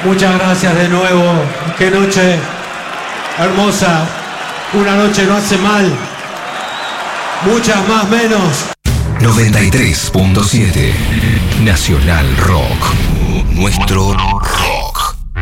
Muchas gracias de nuevo. Qué noche hermosa. Una noche no hace mal. Muchas más menos. 93.7 Nacional Rock. Nuestro rock.